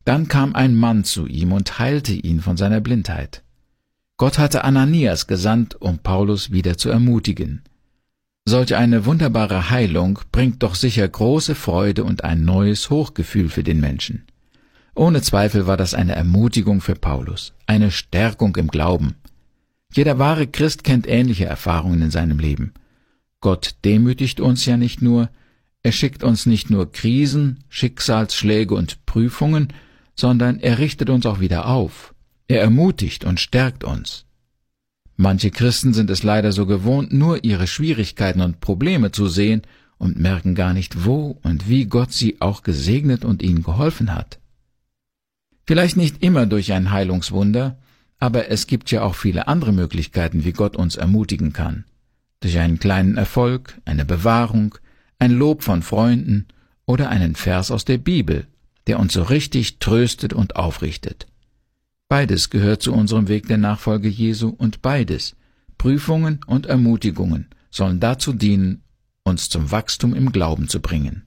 Dann kam ein Mann zu ihm und heilte ihn von seiner Blindheit. Gott hatte Ananias gesandt, um Paulus wieder zu ermutigen. Solch eine wunderbare Heilung bringt doch sicher große Freude und ein neues Hochgefühl für den Menschen. Ohne Zweifel war das eine Ermutigung für Paulus, eine Stärkung im Glauben. Jeder wahre Christ kennt ähnliche Erfahrungen in seinem Leben. Gott demütigt uns ja nicht nur, er schickt uns nicht nur Krisen, Schicksalsschläge und Prüfungen, sondern er richtet uns auch wieder auf. Er ermutigt und stärkt uns. Manche Christen sind es leider so gewohnt, nur ihre Schwierigkeiten und Probleme zu sehen und merken gar nicht, wo und wie Gott sie auch gesegnet und ihnen geholfen hat. Vielleicht nicht immer durch ein Heilungswunder, aber es gibt ja auch viele andere Möglichkeiten, wie Gott uns ermutigen kann. Durch einen kleinen Erfolg, eine Bewahrung, ein Lob von Freunden oder einen Vers aus der Bibel, der uns so richtig tröstet und aufrichtet. Beides gehört zu unserem Weg der Nachfolge Jesu und beides, Prüfungen und Ermutigungen, sollen dazu dienen, uns zum Wachstum im Glauben zu bringen.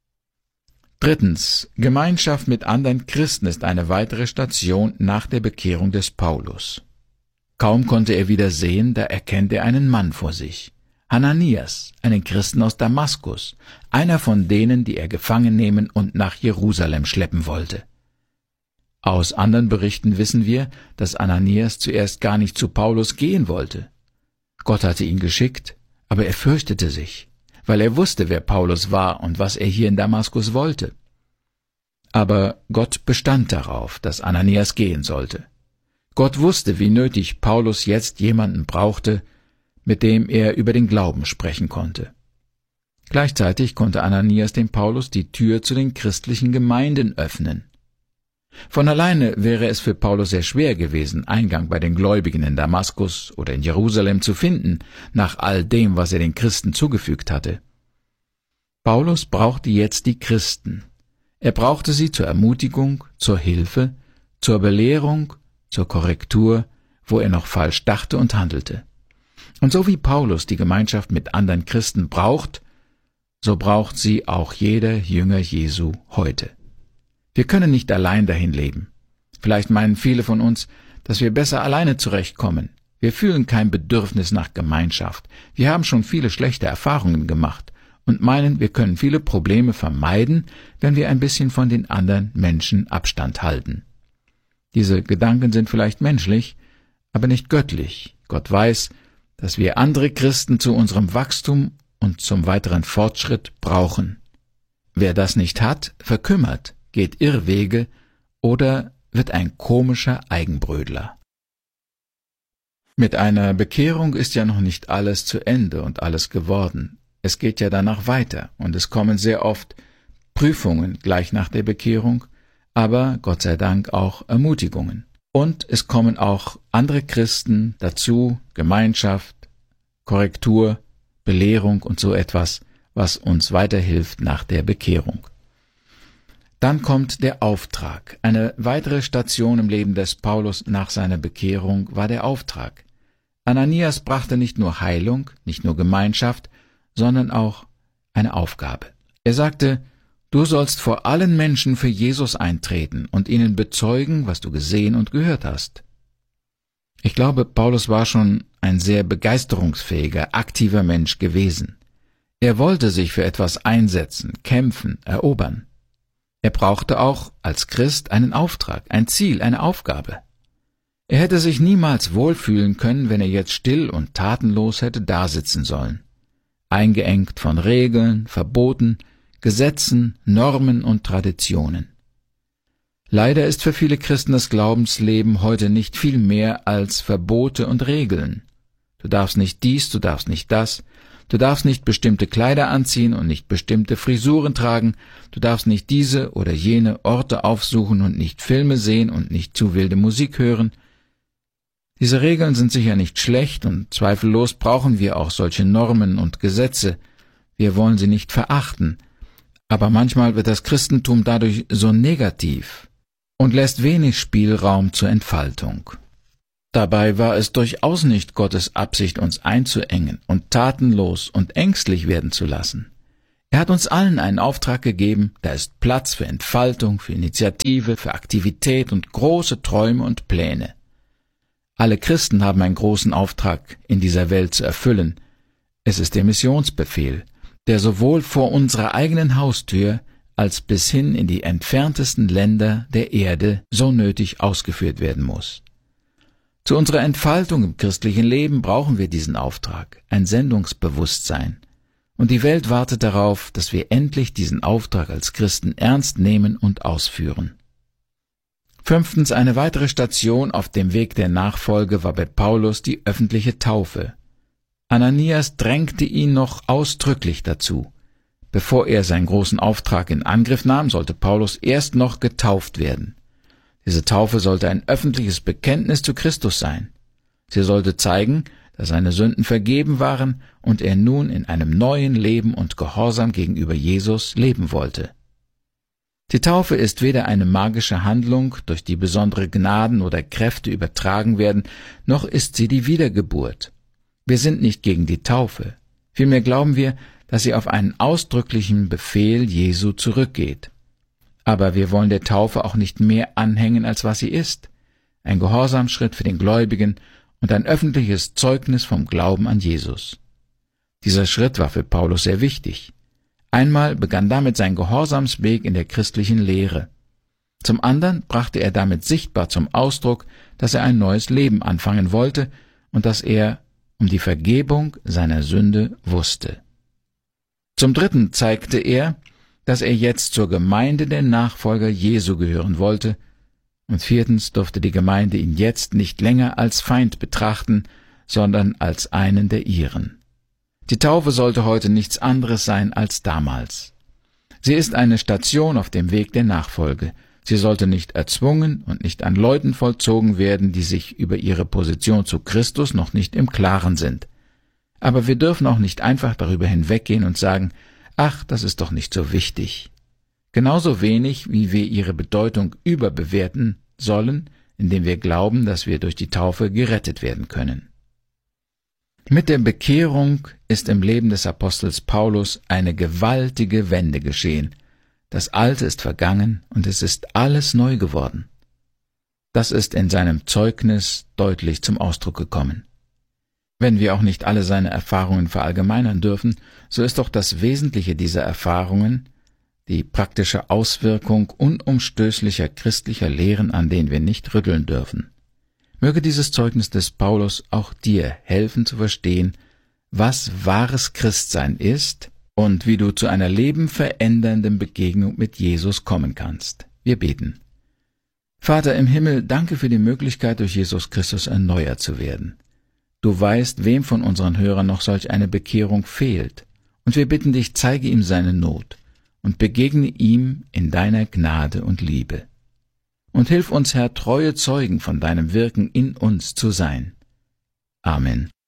Drittens, Gemeinschaft mit anderen Christen ist eine weitere Station nach der Bekehrung des Paulus. Kaum konnte er wieder sehen, da erkennt er einen Mann vor sich. Hananias, einen Christen aus Damaskus, einer von denen, die er gefangen nehmen und nach Jerusalem schleppen wollte. Aus anderen Berichten wissen wir, dass Ananias zuerst gar nicht zu Paulus gehen wollte. Gott hatte ihn geschickt, aber er fürchtete sich, weil er wusste, wer Paulus war und was er hier in Damaskus wollte. Aber Gott bestand darauf, dass Ananias gehen sollte. Gott wusste, wie nötig Paulus jetzt jemanden brauchte, mit dem er über den Glauben sprechen konnte. Gleichzeitig konnte Ananias dem Paulus die Tür zu den christlichen Gemeinden öffnen. Von alleine wäre es für Paulus sehr schwer gewesen, Eingang bei den Gläubigen in Damaskus oder in Jerusalem zu finden, nach all dem, was er den Christen zugefügt hatte. Paulus brauchte jetzt die Christen. Er brauchte sie zur Ermutigung, zur Hilfe, zur Belehrung, zur Korrektur, wo er noch falsch dachte und handelte. Und so wie Paulus die Gemeinschaft mit anderen Christen braucht, so braucht sie auch jeder Jünger Jesu heute. Wir können nicht allein dahin leben. Vielleicht meinen viele von uns, dass wir besser alleine zurechtkommen. Wir fühlen kein Bedürfnis nach Gemeinschaft. Wir haben schon viele schlechte Erfahrungen gemacht und meinen, wir können viele Probleme vermeiden, wenn wir ein bisschen von den anderen Menschen Abstand halten. Diese Gedanken sind vielleicht menschlich, aber nicht göttlich. Gott weiß, dass wir andere Christen zu unserem Wachstum und zum weiteren Fortschritt brauchen. Wer das nicht hat, verkümmert, geht Irrwege oder wird ein komischer Eigenbrödler. Mit einer Bekehrung ist ja noch nicht alles zu Ende und alles geworden. Es geht ja danach weiter und es kommen sehr oft Prüfungen gleich nach der Bekehrung, aber Gott sei Dank auch Ermutigungen. Und es kommen auch andere Christen dazu, Gemeinschaft, Korrektur, Belehrung und so etwas, was uns weiterhilft nach der Bekehrung. Dann kommt der Auftrag. Eine weitere Station im Leben des Paulus nach seiner Bekehrung war der Auftrag. Ananias brachte nicht nur Heilung, nicht nur Gemeinschaft, sondern auch eine Aufgabe. Er sagte, du sollst vor allen Menschen für Jesus eintreten und ihnen bezeugen, was du gesehen und gehört hast. Ich glaube, Paulus war schon ein sehr begeisterungsfähiger, aktiver Mensch gewesen. Er wollte sich für etwas einsetzen, kämpfen, erobern. Er brauchte auch als Christ einen Auftrag, ein Ziel, eine Aufgabe. Er hätte sich niemals wohlfühlen können, wenn er jetzt still und tatenlos hätte dasitzen sollen, eingeengt von Regeln, Verboten, Gesetzen, Normen und Traditionen. Leider ist für viele Christen das Glaubensleben heute nicht viel mehr als Verbote und Regeln. Du darfst nicht dies, du darfst nicht das, du darfst nicht bestimmte Kleider anziehen und nicht bestimmte Frisuren tragen, du darfst nicht diese oder jene Orte aufsuchen und nicht Filme sehen und nicht zu wilde Musik hören. Diese Regeln sind sicher nicht schlecht und zweifellos brauchen wir auch solche Normen und Gesetze. Wir wollen sie nicht verachten, aber manchmal wird das Christentum dadurch so negativ und lässt wenig Spielraum zur Entfaltung. Dabei war es durchaus nicht Gottes Absicht, uns einzuengen und tatenlos und ängstlich werden zu lassen. Er hat uns allen einen Auftrag gegeben, da ist Platz für Entfaltung, für Initiative, für Aktivität und große Träume und Pläne. Alle Christen haben einen großen Auftrag in dieser Welt zu erfüllen. Es ist der Missionsbefehl, der sowohl vor unserer eigenen Haustür als bis hin in die entferntesten Länder der Erde so nötig ausgeführt werden muss. Zu unserer Entfaltung im christlichen Leben brauchen wir diesen Auftrag, ein Sendungsbewusstsein. Und die Welt wartet darauf, dass wir endlich diesen Auftrag als Christen ernst nehmen und ausführen. 5. Eine weitere Station auf dem Weg der Nachfolge war bei Paulus die öffentliche Taufe. Ananias drängte ihn noch ausdrücklich dazu. Bevor er seinen großen Auftrag in Angriff nahm, sollte Paulus erst noch getauft werden. Diese Taufe sollte ein öffentliches Bekenntnis zu Christus sein. Sie sollte zeigen, dass seine Sünden vergeben waren und er nun in einem neuen Leben und Gehorsam gegenüber Jesus leben wollte. Die Taufe ist weder eine magische Handlung, durch die besondere Gnaden oder Kräfte übertragen werden, noch ist sie die Wiedergeburt. Wir sind nicht gegen die Taufe. Vielmehr glauben wir, dass sie auf einen ausdrücklichen Befehl Jesu zurückgeht. Aber wir wollen der Taufe auch nicht mehr anhängen, als was sie ist. Ein Gehorsamsschritt für den Gläubigen und ein öffentliches Zeugnis vom Glauben an Jesus. Dieser Schritt war für Paulus sehr wichtig. Einmal begann damit sein Gehorsamsweg in der christlichen Lehre. Zum anderen brachte er damit sichtbar zum Ausdruck, dass er ein neues Leben anfangen wollte und dass er um die Vergebung seiner Sünde wusste. Zum Dritten zeigte er, dass er jetzt zur Gemeinde der Nachfolger Jesu gehören wollte, und 4. durfte die Gemeinde ihn jetzt nicht länger als Feind betrachten, sondern als einen der ihren. Die Taufe sollte heute nichts anderes sein als damals. Sie ist eine Station auf dem Weg der Nachfolge. Sie sollte nicht erzwungen und nicht an Leuten vollzogen werden, die sich über ihre Position zu Christus noch nicht im Klaren sind. Aber wir dürfen auch nicht einfach darüber hinweggehen und sagen, ach, das ist doch nicht so wichtig. Genauso wenig, wie wir ihre Bedeutung überbewerten sollen, indem wir glauben, dass wir durch die Taufe gerettet werden können. Mit der Bekehrung ist im Leben des Apostels Paulus eine gewaltige Wende geschehen. Das Alte ist vergangen und es ist alles neu geworden. Das ist in seinem Zeugnis deutlich zum Ausdruck gekommen. Wenn wir auch nicht alle seine Erfahrungen verallgemeinern dürfen, so ist doch das Wesentliche dieser Erfahrungen die praktische Auswirkung unumstößlicher christlicher Lehren, an denen wir nicht rütteln dürfen. Möge dieses Zeugnis des Paulus auch dir helfen zu verstehen, was wahres Christsein ist und wie du zu einer lebenverändernden Begegnung mit Jesus kommen kannst. Wir beten. Vater im Himmel, danke für die Möglichkeit, durch Jesus Christus erneuert zu werden. Du weißt, wem von unseren Hörern noch solch eine Bekehrung fehlt, und wir bitten dich, zeige ihm seine Not und begegne ihm in deiner Gnade und Liebe. Und hilf uns, Herr, treue Zeugen von deinem Wirken in uns zu sein. Amen.